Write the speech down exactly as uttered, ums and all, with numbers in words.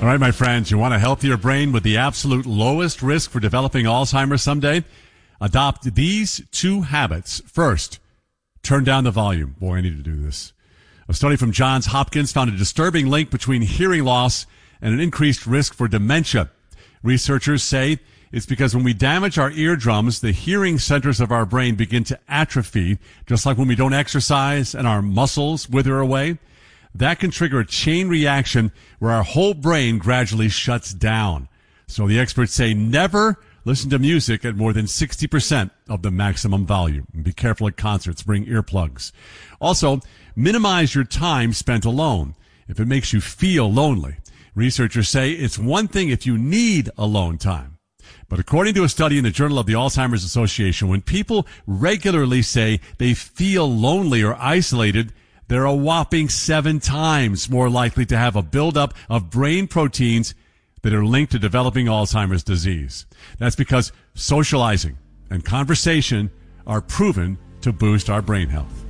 All right, my friends, you want a healthier brain with the absolute lowest risk for developing Alzheimer's someday? Adopt these two habits. First, turn down the volume. Boy, I need to do this. A study from Johns Hopkins found a disturbing link between hearing loss and an increased risk for dementia. Researchers say it's because when we damage our eardrums, the hearing centers of our brain begin to atrophy, just like when we don't exercise and our muscles wither away. That can trigger a chain reaction where our whole brain gradually shuts down. So the experts say never listen to music at more than sixty percent of the maximum volume. And be careful at concerts. Bring earplugs. Also, minimize your time spent alone if it makes you feel lonely. Researchers say it's one thing if you need alone time. But according to a study in the Journal of the Alzheimer's Association, when people regularly say they feel lonely or isolated, they're a whopping seven times more likely to have a buildup of brain proteins that are linked to developing Alzheimer's disease. That's because socializing and conversation are proven to boost our brain health.